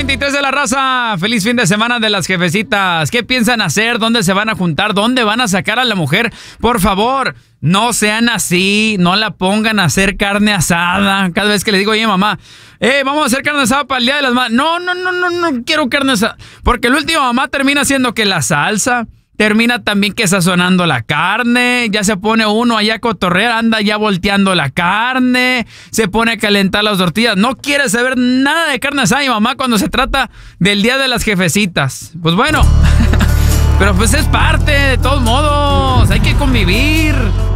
8:23 de la raza. Feliz fin de semana de las jefecitas. ¿Qué piensan hacer? ¿Dónde se van a juntar? ¿Dónde van a sacar a la mujer? Por favor, no sean así. No la pongan a hacer carne asada. Cada vez que le digo, oye, mamá, vamos a hacer carne asada para el Día de las Madres. No quiero carne asada. Porque el último mamá termina haciendo que la salsa, termina también que sazonando la carne, ya se pone uno allá a cotorrear, anda ya volteando la carne, se pone a calentar las tortillas. No quiere saber nada de carne asada mi mamá cuando se trata del Día de las Jefecitas. Pues bueno, pero pues es parte, de todos modos, hay que convivir.